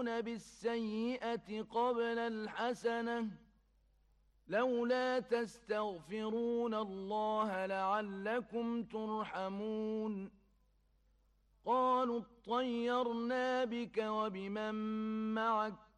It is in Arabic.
يَبْدَأُونَ بِالسَّيِّئَةِ قَبْلَ الْحَسَنَةِ لولا تستغفرون الله لعلكم ترحمون قالوا اطيرنا بك وبمن معك